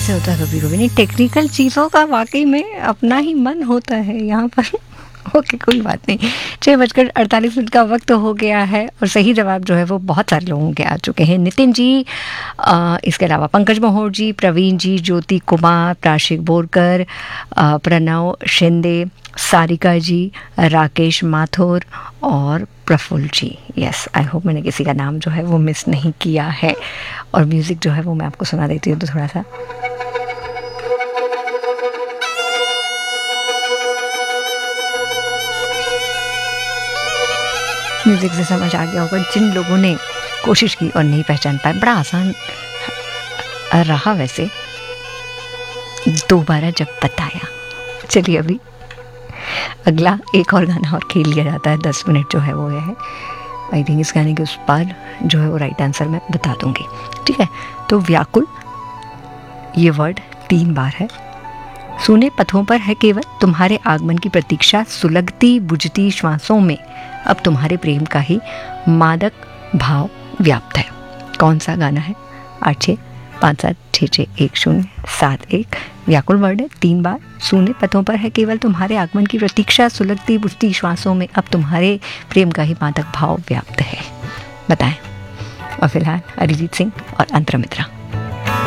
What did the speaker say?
ऐसे होता है कभी कभी, नहीं टेक्निकल चीज़ों का वाकई में अपना ही मन होता है यहाँ पर। ओके कोई बात नहीं। 6:48 का वक्त हो गया है और सही जवाब जो है वो बहुत सारे लोगों के आ चुके हैं। नितिन जी, इसके अलावा पंकज मोहर जी, प्रवीण जी, ज्योति कुमार, प्राशिक बोरकर, प्रणव शिंदे, सारिका जी, राकेश माथुर और प्रफुल्ल जी। यस, आई होप मैंने किसी का नाम जो है वो मिस नहीं किया है। और म्यूज़िक जो है वो मैं आपको सुना देती हूँ तो थोड़ा सा म्यूज़िक से समझ आ गया होगा जिन लोगों ने कोशिश की और नहीं पहचान पाए। बड़ा आसान रहा वैसे, दोबारा जब बताया। चलिए अभी अगला एक और गाना और खेल लिया जाता है। 10 मिनट जो है वो है, आई थिंक इस गाने के उस पार जो है वो राइट आंसर मैं बता दूंगी। ठीक है, तो व्याकुल ये वर्ड 3 बार है। सूने पथों पर है केवल तुम्हारे आगमन की प्रतीक्षा, सुलगती बुझती श्वासों में अब तुम्हारे प्रेम का ही मादक भाव व्याप्त है। कौन सा गाना है? 8657661071। व्याकुल वर्ड है 3 बार। सूने पथों पर है केवल तुम्हारे आगमन की प्रतीक्षा, सुलगती बुझती श्वासों में अब तुम्हारे प्रेम का ही मादक भाव व्याप्त है। बताएं। और फिलहाल अरिजीत सिंह और अंतरा मित्रा।